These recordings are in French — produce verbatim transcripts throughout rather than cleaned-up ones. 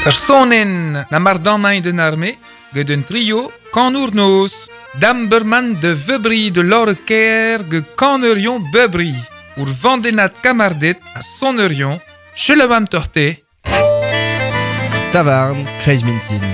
Personen na mardannañ de armée, ged un trio kanournos, d'Amberman de Vebri de l'Orker ge kanerion Bebri, ur vandenat kamardet a sonerion, chelevam torte. Tavarn, Kreismintin.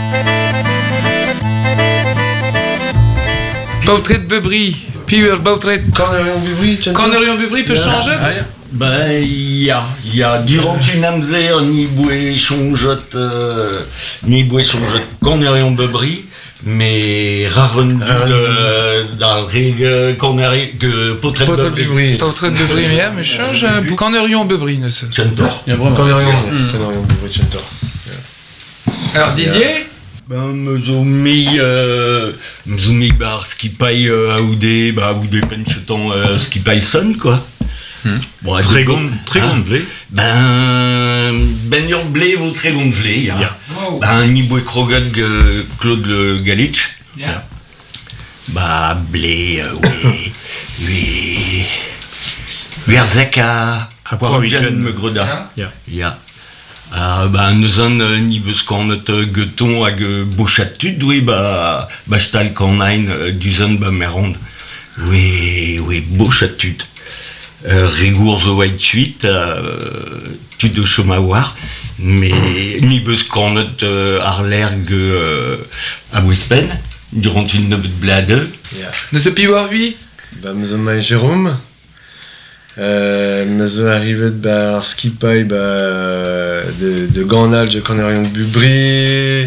Bautret Bebri, piwer Bautret. Kanerion Bubri, Kanerion Bebri peut changer. Ben, il y a, il y a durant une amzer, ni boué chonjot, euh, ni boué chonjot, Kanerion Bebri, mais rarement de, dans règle Kanerion, que Potret Bebri. Bautret Bebri, mais mais change Kanerion Bebri, ne se. Chantor. Kanerion Bubri, Chantor. Alors Didier? Ben, mezoumi, euh, mezoumi, bah, ce qui paye à Oudé, bah, Oudé pencheton, ce qui paye sonne, quoi. Hmm. Bon, très gon, très hein? Gonflé. Ben, ben ur blé vaut très gonflé, ya. Yeah. Wow. Ben, ni boué krogad Claude le Galich. Yeah. Bah, blé, euh, oui, oui. Verzek à, à Poirvijan me groda. Ya. Ya. Ah, ben, nous en, ni beus quand notre gueton hag bochatud, oui, bah, bah, j'tal quand ein, d'usan, bah, meronde. Oui, oui, bochatud. Euh, Rigour the White Suite, euh, tu de chomawar, mais ni beus cornet euh, arlerg euh, à Westpen, durant une noble blade. Ne se piwar lui? Bah, nous sommes Jérôme. Euh, nous sommes arrivés bah, skipai bah, de, de Ganal, de Kanerion Bubri,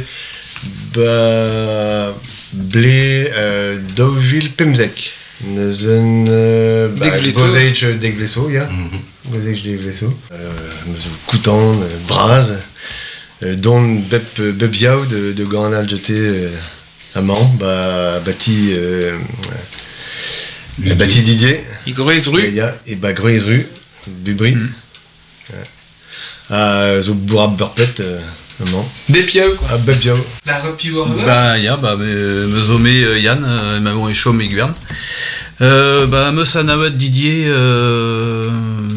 bah, blé, euh, Deauville, Pemzek. Nous sommes Gozeix Degvleso, ya. Gozeix Degvleso. Nous sommes Coutan, Braz, dont Bep Bebiao de, de Ganal jeté à Mans, bah, bâti, euh, bâti Didier. Et Groise-Rue. Et bah, Groise-Rue, Bubri. Mm. À Zobourab Burpet. Non. Bepiao quoi. Ah, Bepiao. La repiwar. Bah, ya, bah, me zomé Yann, maman et chaume et gvern. Euh, bah, me sanawat Didier, euh,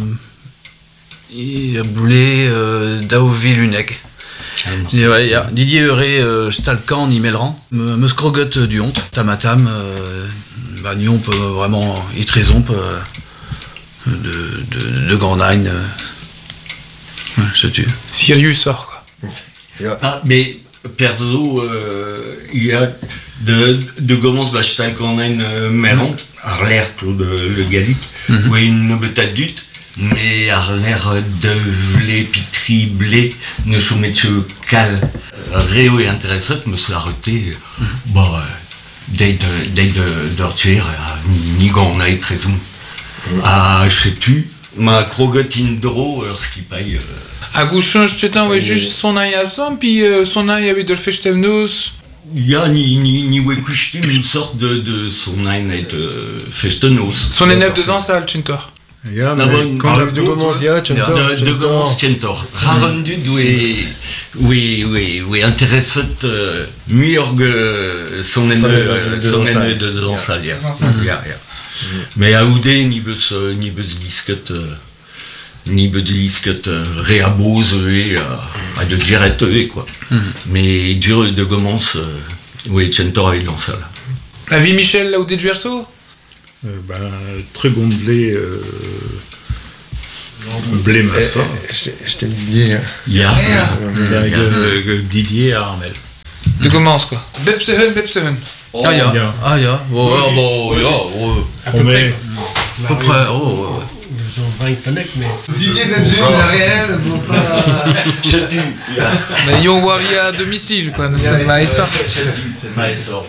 et a boulé, euh, Daovi Lunec. Ouais, ya, Didier Euré, euh, Stalkan, ni Melran. Me, me scrogot du honte, tamatam, euh, bah, ni on peut vraiment, y traison, euh, de, de, de Grandagne, euh, ouais, je tue. Sirius sort quoi. Yeah. Ah, mais perso, il euh, y a de, de Gomons Bachtal qu'on a une euh, mérante, mm. Arler Claude le Galit, mm-hmm. Ou une nobetadut, mais Arler de vlé, pitri, blé, ne soumet ce cal, réo et intéressant, me sera arrêté, mm. Bah, dès de d'ortier, ni ni gon a très bon. Ah, je tu, ma crogotine d'euro, ce qui paye. A gouchon, je t'étais envoyé juste son aïe à son, puis euh, son aïe avait de le festemnos. Il y a ni ni ni ouais costume une sorte de de son aïe est festemnos. Son élève de Zansal, Chintor. Ya, mais quand de commence, ya, Chintor. De commence, Chintor. Rarendu, oui, oui, oui, oui, intéressant, mieux que son élève, son élève de Zansal, ya, ya, ya. Mais à Oudé, ni bus, ni bus disquette. Ni bedisket euh, réabose et à de direct quoi. Mm. Mais dur de commence, euh, oui, Chentor est dans ça là. La vie Michel là où des verso? Euh, ben très bon blé, euh, blé massa. Je t'ai Didier. Il y a Didier à Armel. De commence quoi. Bepsehen, Bepsehen. Oh, ah ya, ah ya, oh, oh, bon, ya, oh, à peu près. À peu près, oh, ouais. Ils ont vingt pannecs, mais. Didier Bepsehen, la réelle, bon pas. Je dis. Mais yon waria à domicile quoi, c'est ma histoire. C'est ma histoire.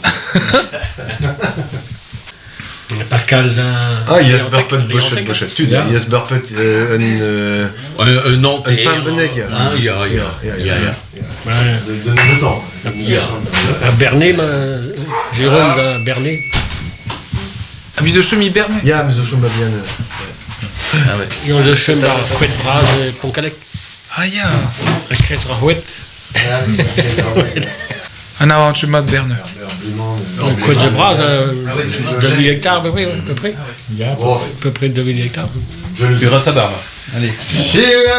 Pascal Zin. Ah, yes, Burpet, Bochet, Bochet, tu dis. Yes, Burpet, un. Un Nantais. Un pain benec. Il y a, il y a, il y a. De deux temps. À Bernay, Jérôme à Bernay. Ah, mais de chemin Bernay. Ya, mais je suis bien. Ah ouais. Ils ont le chemin à Couette Braz et Poncalec. Ah ya. À Crèce Rahouette. Un avant chemin de Bernay. Couette de Braz, deux mille hectares à peu près, à peu près. À peu près deux mille hectares. Je le verrai à sa barbe. Allez.